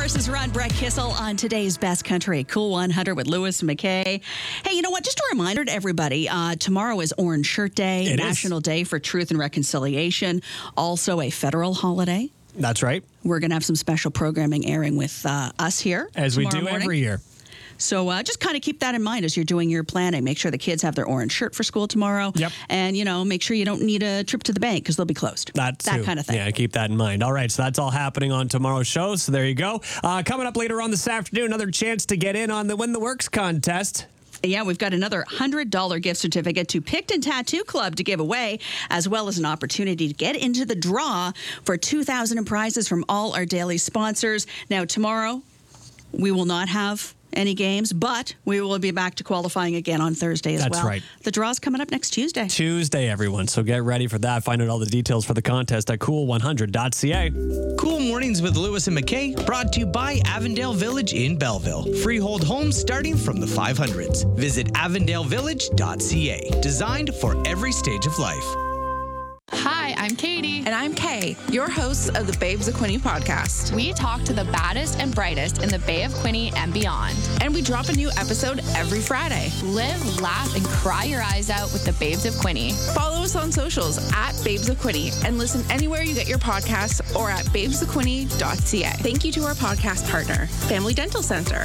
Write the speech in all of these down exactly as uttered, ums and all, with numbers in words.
Horses Run, Brett Kissel on today's Best Country, Cool one hundred with Lewis and McKay. Hey, you know what? Just a reminder to everybody, uh, tomorrow is Orange Shirt Day, It National is. Day for Truth and Reconciliation, also a federal holiday. That's right. We're going to have some special programming airing with uh, us here As we do morning. every year. So uh, just kind of keep that in mind as you're doing your planning. Make sure the kids have their orange shirt for school tomorrow. Yep. And, you know, make sure you don't need a trip to the bank because they'll be closed. That's that too. kind of thing. Yeah, keep that in mind. All right, so that's all happening on tomorrow's show. So there you go. Uh, coming up later on this afternoon, another chance to get in on the Win the Works contest. Yeah, we've got another one hundred dollars gift certificate to Picton Tattoo Club to give away, as well as an opportunity to get into the draw for two thousand dollars in prizes from all our daily sponsors. Now, tomorrow, we will not have any games, but we will be back to qualifying again on Thursday as That's well. right. The draw's coming up next Tuesday. Tuesday, everyone. So get ready for that. Find out all the details for the contest at cool one hundred dot c a. Cool Mornings with Lewis and McKay, brought to you by Avondale Village in Belleville. Freehold homes starting from the five hundreds. Visit avondale village dot c a. Designed for every stage of life. Hi, I'm Katie. And I'm Kay, your hosts of the Babes of Quinte podcast. We talk to the baddest and brightest in the Bay of Quinte and beyond. And we drop a new episode every Friday. Live, laugh, and cry your eyes out with the Babes of Quinte. Follow us on socials at Babes of Quinte and listen anywhere you get your podcasts or at babes of quinte dot c a. Thank you to our podcast partner, Family Dental Center.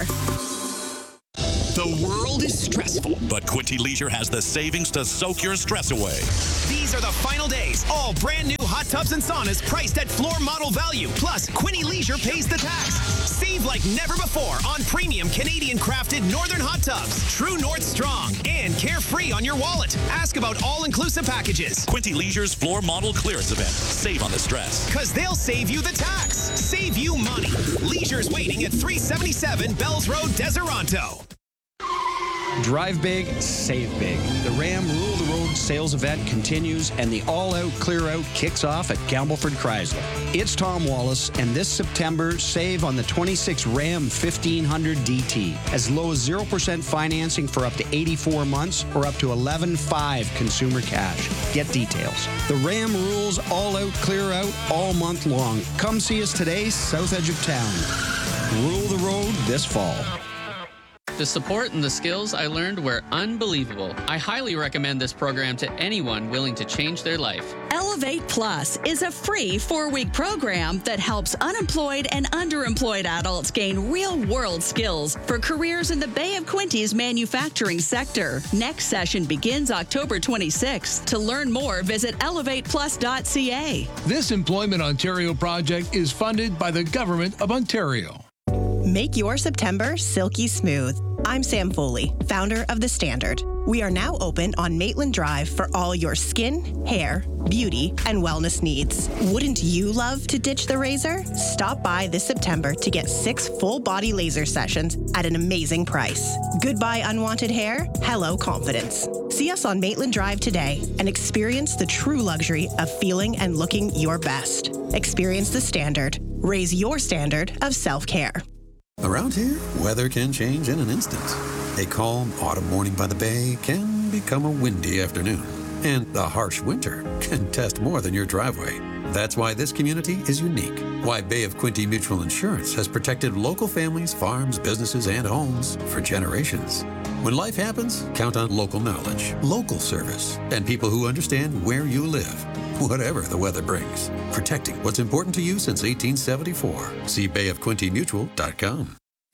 The world is stressful, but Quinte Leisure has the savings to soak your stress away. These are the final days. All brand new hot tubs and saunas priced at floor model value. Plus, Quinte Leisure pays the tax. Save like never before on premium Canadian crafted Northern hot tubs. True North Strong and carefree on your wallet. Ask about all-inclusive packages. Quinte Leisure's floor model clearance event. Save on the stress. Because they'll save you the tax. Save you money. Leisure's waiting at three seventy-seven Bells Road, Deseronto. Drive big, save big. The Ram Rule the Road sales event continues and the all-out clear-out kicks off at Campbellford Chrysler. It's Tom Wallace, and this September, save on the twenty-six Ram fifteen hundred D T. As low as zero percent financing for up to eighty-four months or up to eleven five consumer cash. Get details. The Ram Rules all-out clear-out all month long. Come see us today, south edge of town. Rule the road this fall. The support and the skills I learned were unbelievable. I highly recommend this program to anyone willing to change their life. Elevate Plus is a free four-week program that helps unemployed and underemployed adults gain real-world skills for careers in the Bay of Quinte's manufacturing sector. Next session begins October twenty-sixth. To learn more, visit elevate plus dot c a. This Employment Ontario project is funded by the Government of Ontario. Make your September silky smooth. I'm Sam Foley, founder of The Standard. We are now open on Maitland Drive for all your skin, hair, beauty, and wellness needs. Wouldn't you love to ditch the razor? Stop by this September to get six full-body laser sessions at an amazing price. Goodbye unwanted hair, hello confidence. See us on Maitland Drive today and experience the true luxury of feeling and looking your best. Experience The Standard. Raise your standard of self-care. Around here, weather can change in an instant. A calm autumn morning by the bay can become a windy afternoon. And a harsh winter can test more than your driveway. That's why this community is unique. Why Bay of Quinte Mutual Insurance has protected local families, farms, businesses, and homes for generations. When life happens, count on local knowledge, local service, and people who understand where you live, whatever the weather brings. Protecting what's important to you since eighteen seventy-four. See bay of quinte mutual dot com.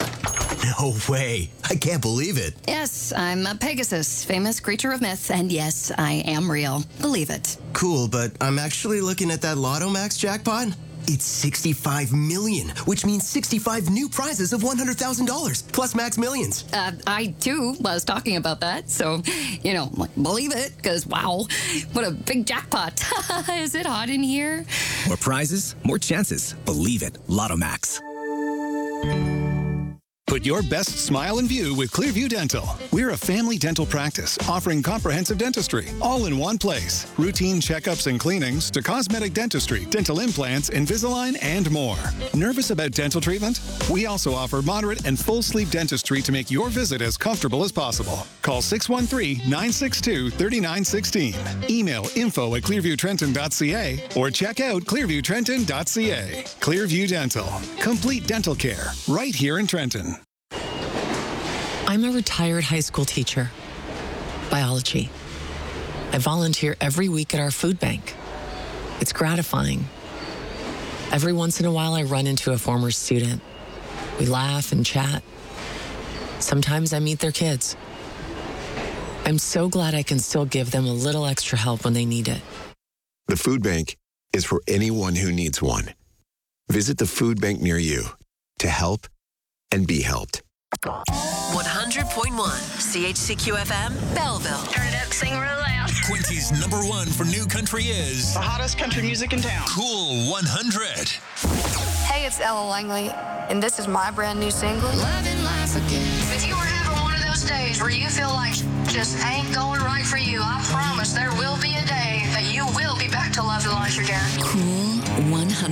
No way. I can't believe it. Yes, I'm a Pegasus, famous creature of myth, and yes, I am real. Believe it. Cool, but I'm actually looking at that Lotto Max jackpot. It's sixty-five million, which means sixty-five new prizes of one hundred thousand dollars, plus Max Millions. Uh, I, too, was talking about that, so, you know, believe it, because, wow, what a big jackpot. Is it hot in here? More prizes, more chances. Believe it. Lotto Max. Put your best smile in view with Clearview Dental. We're a family dental practice offering comprehensive dentistry, all in one place. Routine checkups and cleanings to cosmetic dentistry, dental implants, Invisalign, and more. Nervous about dental treatment? We also offer moderate and full sleep dentistry to make your visit as comfortable as possible. Call six one three, nine six two, three nine one six. Email info at clearview trenton dot c a or check out clearview trenton dot c a. Clearview Dental. Complete dental care right here in Trenton. I'm a retired high school teacher. Biology. I volunteer every week at our food bank. It's gratifying. Every once in a while, I run into a former student. We laugh and chat. Sometimes I meet their kids. I'm so glad I can still give them a little extra help when they need it. The food bank is for anyone who needs one. Visit the food bank near you to help and be helped. one hundred point one C H C Q F M, Belleville. Turn it up, sing real loud. Quincy's number one for new country is the hottest country music in town. Cool one hundred. Hey, it's Ella Langley, and this is my brand new single, Loving Life Again. If you were having one of those days where you feel like just ain't going right for you, I promise there will be a day that you will be back to loving life again. Cool one hundred.